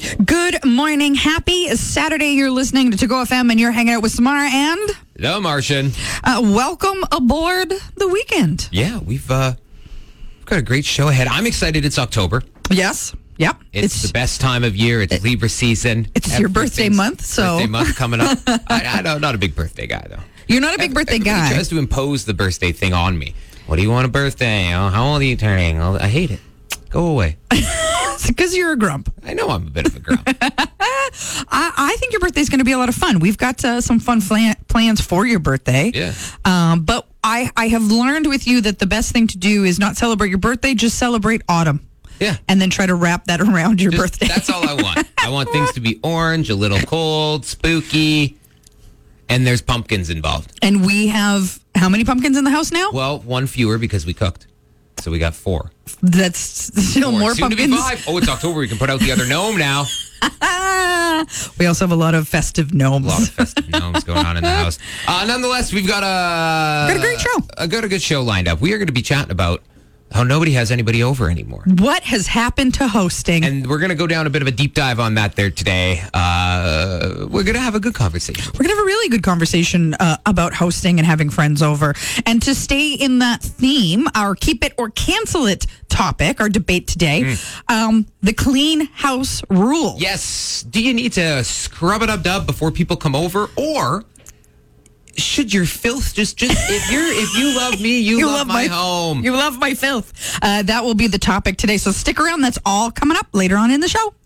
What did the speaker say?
Good morning. Happy Saturday. You're listening to Go FM and you're hanging out with Samara and The Martian. Welcome aboard the weekend. Yeah, we've got a great show ahead. I'm excited. It's October. Yes. Yep. It's the best time of year. It's Libra season. It's your birthday month, so birthday month coming up. I know, not a big birthday guy though. You're not a big birthday Everybody guy. tries to impose the birthday thing on me. What do you want a birthday? Oh, how old are you turning? Oh, I hate it. Go away. It's because you're a grump. I know I'm a bit of a grump. I think your birthday is going to be a lot of fun. We've got some fun plans for your birthday. Yeah. But I have learned with you that the best thing to do is not celebrate your birthday, just celebrate autumn. Yeah. And then try to wrap that around your birthday. That's all I want. I want things to be orange, a little cold, spooky, and there's pumpkins involved. And we have how many pumpkins in the house now? Well, one fewer because we cooked. So we got 4. That's still more Soon pumpkins. To be 5. Oh, it's October. We can put out the other gnome now. We also have a lot of festive gnomes. A lot of festive gnomes going on in the house. Nonetheless, we've got a great show. A good show lined up. We are going to be chatting about how nobody has anybody over anymore. What has happened to hosting? And we're going to go down a bit of a deep dive on that there today. We're going to have a good conversation. We're going to have a really good conversation about hosting and having friends over. And to stay in that theme, our keep it or cancel it topic, our debate today, the clean house rule. Yes. Do you need to scrub it up dub before people come over, or should your filth just if you love me, you love my home. You love my filth. That will be the topic today. So stick around. That's all coming up later on in the show.